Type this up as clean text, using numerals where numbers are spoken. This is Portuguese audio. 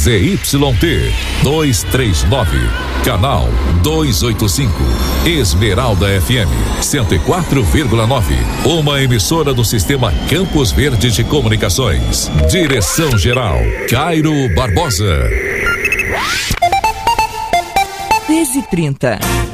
ZYT 239, canal 285, Esmeralda FM 104,9, uma emissora do Sistema Campos Verde de Comunicações. Direção-geral, Cairo Barbosa. 10h30.